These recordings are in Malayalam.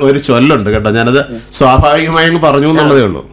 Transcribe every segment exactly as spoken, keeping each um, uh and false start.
ഒരു ചൊല്ലുണ്ട് കേട്ടോ, ഞാനത് സ്വാഭാവികമായി പറഞ്ഞു എന്നുള്ളതേ ഉള്ളൂ.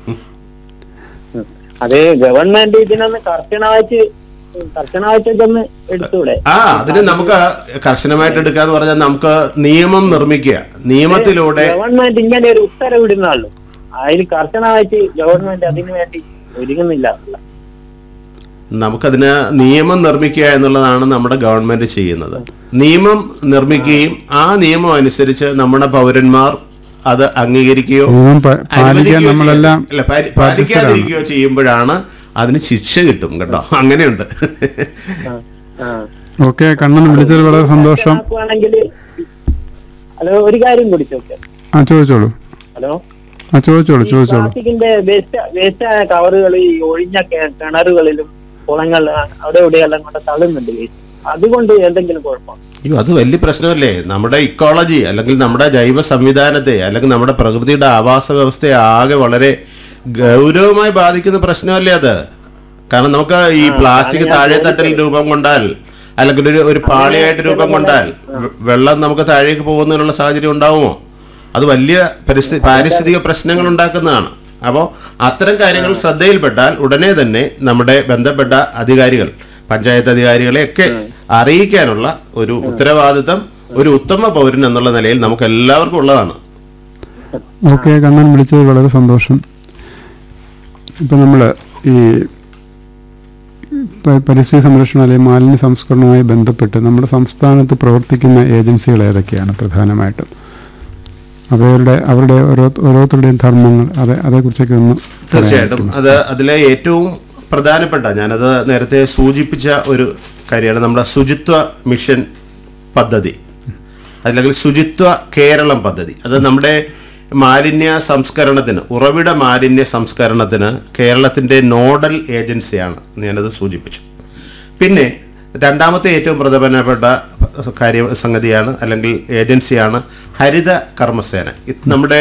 അത് ഗവൺമെന്റ് ഇതിനൊന്ന് കർശനമായിട്ട് കർശനമായിട്ടൊന്ന് എടുത്തൂടെ? ആ അതിന് നമുക്ക് കർശനമായിട്ട് എടുക്കാന്ന് പറഞ്ഞാൽ നമുക്ക് നിയമം നിർമ്മിക്കുക, നിയമത്തിലൂടെ. ഗവൺമെന്റ് ഇങ്ങനെ ഒരു ഉത്തരവിടുന്നുള്ളൂ, അതിന് കർശനമായിട്ട് ഗവൺമെന്റ് അതിനു വേണ്ടി ഒരുങ്ങുന്നില്ല. നമുക്കതിന് നിയമം നിർമ്മിക്കുക എന്നുള്ളതാണ് നമ്മുടെ ഗവൺമെന്റ് ചെയ്യുന്നത്. നിയമം നിർമ്മിക്കുകയും ആ നിയമം അനുസരിച്ച് നമ്മുടെ പൗരന്മാർ അത് അംഗീകരിക്കുകയോ പാലിക്കാതിരിക്കുകയോ ചെയ്യുമ്പോഴാണ് അതിന് ശിക്ഷ കിട്ടും കേട്ടോ. അങ്ങനെയുണ്ട്. ഓക്കെ, കണ്ണൻ വിളിച്ചത് വളരെ സന്തോഷം. ഹലോ, ഒരു കാര്യം കൂടി ചോദിക്കാം. ആ ചോദിച്ചോളൂ. ഹലോ, ആ ചോദിച്ചോളൂ ചോദിച്ചോളൂ പ്ലാസ്റ്റിക്കിന്റെ വേസ്റ്റ് വേസ്റ്റായ കവറുകൾ ഈ ഒഴിഞ്ഞ കിണറുകളിലും കുളങ്ങൾ അവിടെ എവിടെയെല്ലാം കൊണ്ട് തള്ളുന്നുണ്ട്. അതുകൊണ്ട് എന്തെങ്കിലും കുഴപ്പമാണ്? അയ്യോ, അത് വലിയ പ്രശ്നമല്ലേ. നമ്മുടെ ഇക്കോളജി അല്ലെങ്കിൽ നമ്മുടെ ജൈവ സംവിധാനത്തെ അല്ലെങ്കിൽ നമ്മുടെ പ്രകൃതിയുടെ ആവാസ വ്യവസ്ഥയെ ആകെ വളരെ ഗൗരവമായി ബാധിക്കുന്ന പ്രശ്നമല്ലേ അത്. കാരണം നമുക്ക് ഈ പ്ലാസ്റ്റിക് താഴെ തട്ടിൽ രൂപം കൊണ്ടാൽ അല്ലെങ്കിൽ ഒരു ഒരു പാളിയായിട്ട് രൂപം കൊണ്ടാൽ വെള്ളം നമുക്ക് താഴേക്ക് പോകുന്നതിനുള്ള സാഹചര്യം ഉണ്ടാവുമോ? അത് വലിയ പരിസ്ഥിതി പാരിസ്ഥിതിക പ്രശ്നങ്ങൾ ഉണ്ടാക്കുന്നതാണ്. അപ്പോൾ അത്തരം കാര്യങ്ങൾ ശ്രദ്ധയിൽപ്പെട്ടാൽ ഉടനെ തന്നെ നമ്മുടെ ബന്ധപ്പെട്ട അധികാരികൾ, പഞ്ചായത്ത് അധികാരികളെയൊക്കെ അറിയിക്കാനുള്ള ഒരു ഉത്തരവാദിത്തം ഒരു ഉത്തമ പൗരൻ എന്നുള്ള നിലയിൽ നമുക്ക് എല്ലാവർക്കും ഉള്ളതാണ്. ഓക്കെ, കണ്ണൻ വിളിച്ചത് വളരെ സന്തോഷം. ഇപ്പം നമ്മൾ ഈ പരിസ്ഥിതി സംരക്ഷണം അല്ലെങ്കിൽ മാലിന്യ സംസ്കരണവുമായി ബന്ധപ്പെട്ട് നമ്മുടെ സംസ്ഥാനത്ത് പ്രവർത്തിക്കുന്ന ഏജൻസികൾ ഏതൊക്കെയാണ് പ്രധാനമായിട്ടും? അവരുടെ അവരുടെ ഓരോ ഓരോരുത്തരുടെയും ധർമ്മങ്ങൾ അതെ അതേക്കുറിച്ചൊക്കെ ഒന്ന്. തീർച്ചയായിട്ടും അത് അതിലെ ഏറ്റവും പ്രധാനപ്പെട്ട, ഞാനത് നേരത്തെ സൂചിപ്പിച്ച ഒരു കാര്യമാണ് നമ്മുടെ ശുചിത്വ മിഷൻ പദ്ധതി, അല്ലെങ്കിൽ ശുചിത്വ കേരളം പദ്ധതി. അത് നമ്മുടെ മാലിന്യ സംസ്കരണത്തിന്, ഉറവിട മാലിന്യ സംസ്കരണത്തിന് കേരളത്തിൻ്റെ നോഡൽ ഏജൻസിയാണ്. ഞാനത് സൂചിപ്പിച്ചു. പിന്നെ രണ്ടാമത്തെ ഏറ്റവും പ്രധാനപ്പെട്ട കാര്യ സംഗതിയാണ് അല്ലെങ്കിൽ ഏജൻസിയാണ് ഹരിത കർമ്മസേന. നമ്മുടെ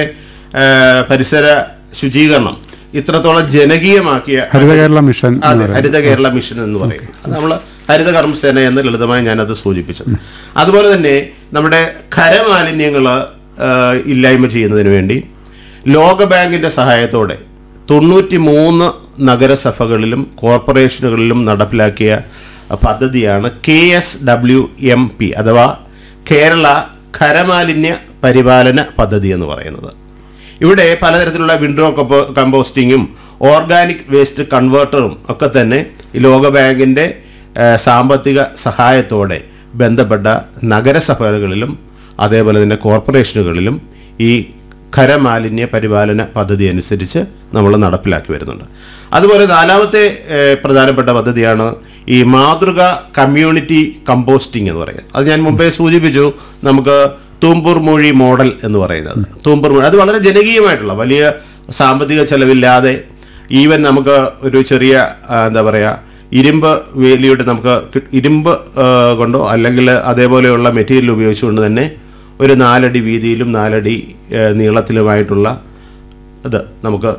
പരിസര ശുചീകരണം ഇത്രത്തോളം ജനകീയമാക്കിയ ഹരിത കേരള മിഷൻ. അതെ, ഹരിത കേരള മിഷൻ എന്ന് പറയും. അത് നമ്മൾ ഹരിത കർമ്മസേന എന്ന് ലളിതമായി ഞാനത് സൂചിപ്പിച്ചത്. അതുപോലെ തന്നെ നമ്മുടെ ഖരമാലിന്യങ്ങൾ ഇല്ലായ്മ ചെയ്യുന്നതിന് വേണ്ടി ലോകബാങ്കിൻ്റെ സഹായത്തോടെ തൊണ്ണൂറ്റി മൂന്ന് നഗരസഭകളിലും കോർപ്പറേഷനുകളിലും നടപ്പിലാക്കിയ പദ്ധതിയാണ് K S W M P അഥവാ കേരള ഖരമാലിന്യ പരിപാലന പദ്ധതി എന്ന് പറയുന്നത്. ഇവിടെ പലതരത്തിലുള്ള വിൻഡ്രോ കമ്പോ കമ്പോസ്റ്റിങ്ങും ഓർഗാനിക് വേസ്റ്റ് കൺവേർട്ടറും ഒക്കെ തന്നെ ഈ ലോകബാങ്കിൻ്റെ സാമ്പത്തിക സഹായത്തോടെ ബന്ധപ്പെട്ട നഗരസഭകളിലും അതേപോലെ തന്നെ കോർപ്പറേഷനുകളിലും ഈ ഖരമാലിന്യ പരിപാലന പദ്ധതി അനുസരിച്ച് നമ്മൾ നടപ്പിലാക്കി വരുന്നുണ്ട്. അതുപോലെ നാലാമത്തെ പ്രധാനപ്പെട്ട പദ്ധതിയാണ് ഈ മാതൃക കമ്മ്യൂണിറ്റി കമ്പോസ്റ്റിംഗ് എന്ന് പറയുന്നത്. അത് ഞാൻ മുമ്പേ സൂചിപ്പിച്ചു. നമുക്ക് തൂമ്പൂർ മൂഴി മോഡൽ എന്ന് പറയുന്നത്, തൂമ്പൂർ മൂഴി അത് വളരെ ജനകീയമായിട്ടുള്ള, വലിയ സാമ്പത്തിക ചെലവില്ലാതെ, ഈവൻ നമുക്ക് ഒരു ചെറിയ എന്താ പറയുക ഇരുമ്പ് വേലിയോട്ട് നമുക്ക് ഇരുമ്പ് കൊണ്ടോ അല്ലെങ്കിൽ അതേപോലെയുള്ള മെറ്റീരിയൽ ഉപയോഗിച്ചുകൊണ്ട് തന്നെ ഒരു നാലടി വീതിയിലും നാലടി നീളത്തിലുമായിട്ടുള്ള അത് നമുക്ക്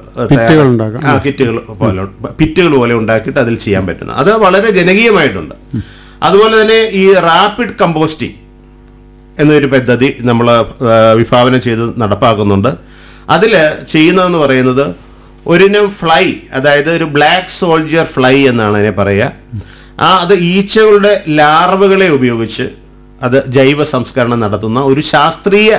ആ കിറ്റുകൾ പോലെ പിറ്റുകൾ പോലെ ഉണ്ടാക്കിയിട്ട് അതിൽ ചെയ്യാൻ പറ്റുന്ന അത് വളരെ ജനകീയമായിട്ടുണ്ട്. അതുപോലെ തന്നെ ഈ റാപ്പിഡ് കമ്പോസ്റ്റിംഗ് എന്നൊരു പദ്ധതി നമ്മൾ വിഭാവനം ചെയ്ത് നടപ്പാക്കുന്നുണ്ട്. അതിൽ ചെയ്യുന്നതെന്ന് പറയുന്നത് ഒരിനം ഫ്ലൈ, അതായത് ഒരു ബ്ലാക്ക് സോൾജിയർ ഫ്ലൈ എന്നാണ് അതിനെ പറയുക. ആ അത് ഈച്ചകളുടെ ലാർവകളെ ഉപയോഗിച്ച് അത് ജൈവ സംസ്കരണം നടത്തുന്ന ഒരു ശാസ്ത്രീയ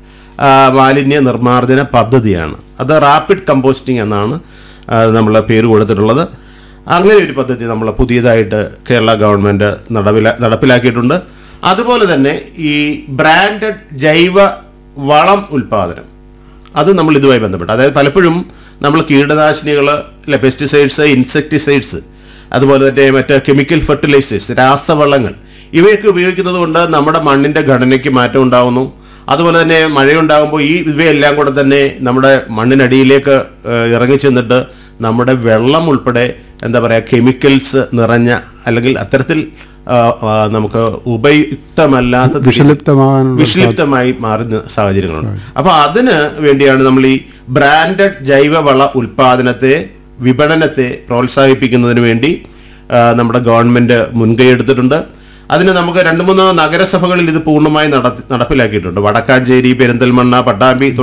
മാലിന്യ നിർമ്മാർജ്ജന പദ്ധതിയാണ്. അത് റാപ്പിഡ് കമ്പോസ്റ്റിംഗ് എന്നാണ് നമ്മൾ പേര് കൊടുത്തിട്ടുള്ളത്. അങ്ങനെ ഒരു പദ്ധതി നമ്മൾ പുതിയതായിട്ട് കേരള ഗവൺമെൻറ് നടപ്പില നടപ്പിലാക്കിയിട്ടുണ്ട്. അതുപോലെ തന്നെ ഈ ബ്രാൻഡഡ് ജൈവ വളം ഉൽപ്പാദനം, അത് നമ്മൾ ഇതുമായി ബന്ധപ്പെട്ട്, അതായത് പലപ്പോഴും നമ്മൾ കീടനാശിനികൾ അല്ലെ പെസ്റ്റിസൈഡ്സ്, ഇൻസെക്ടിസൈഡ്സ്, അതുപോലെ തന്നെ മറ്റ് കെമിക്കൽ ഫെർട്ടിലൈസേഴ്സ്, രാസവളങ്ങൾ ഇവയൊക്കെ ഉപയോഗിക്കുന്നത് കൊണ്ട് നമ്മുടെ മണ്ണിൻ്റെ ഘടനയ്ക്ക് മാറ്റം ഉണ്ടാകുന്നു. അതുപോലെ തന്നെ മഴയുണ്ടാകുമ്പോൾ ഈ ഇവയെല്ലാം കൂടെ തന്നെ നമ്മുടെ മണ്ണിനടിയിലേക്ക് ഇറങ്ങിച്ചെന്നിട്ട് നമ്മുടെ വെള്ളം ഉൾപ്പെടെ എന്താ പറയുക കെമിക്കൽസ് നിറഞ്ഞ അല്ലെങ്കിൽ അത്തരത്തിൽ നമുക്ക് ഉപയുക്തമല്ലാത്ത വിഷലിപ്തമായി മാറുന്ന സാഹചര്യങ്ങളുണ്ട്. അപ്പോൾ അതിന് വേണ്ടിയാണ് നമ്മൾ ഈ ബ്രാൻഡഡ് ജൈവവള ഉൽപ്പാദനത്തെ, വിപണനത്തെ പ്രോത്സാഹിപ്പിക്കുന്നതിന് വേണ്ടി നമ്മുടെ ഗവൺമെൻറ് മുൻകൈ എടുത്തിട്ടുണ്ട്. അതിന് നമുക്ക് രണ്ട് മൂന്ന് നഗരസഭകളിൽ ഇത് പൂർണ്ണമായി നടത്തി നടപ്പിലാക്കിയിട്ടുണ്ട്. വടക്കാഞ്ചേരി, പെരിന്തൽമണ്ണ, പട്ടാമ്പി